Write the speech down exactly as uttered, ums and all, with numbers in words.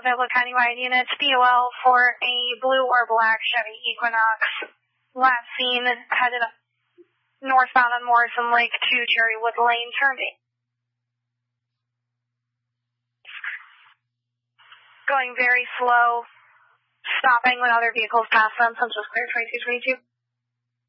available countywide units. B O L for a blue or black Chevy Equinox. Last seen headed northbound on Morrison Lake to Cherrywood Lane, turned eight. Going very slow, stopping when other vehicles pass them, so I'm just clear twenty-two twenty-two.